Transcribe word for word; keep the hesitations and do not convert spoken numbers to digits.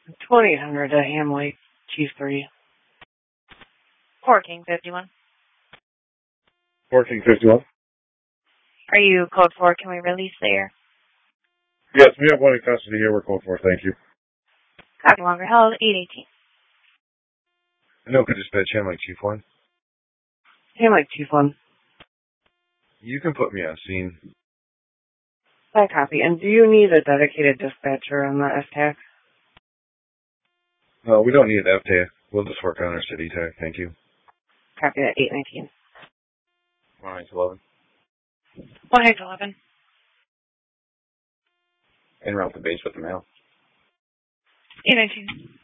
twenty-eight hundred to Ham Lake, Chief three. four King fifty-one. four King fifty-one. Are you code four? Can we release the air? Yes, we have one in custody here. We're code four. Thank you. Copy longer held, eight eighteen. No, could dispatch Ham Lake, Chief one. Ham Lake, Chief one. You can put me on scene. I copy. And do you need a dedicated dispatcher on the F T A C? No, we don't need an F T A C. We'll just work on our city tag. Thank you. Copy that, eight nineteen. one eight eleven. one eight eleven. En route to base with the mail. eight nineteen.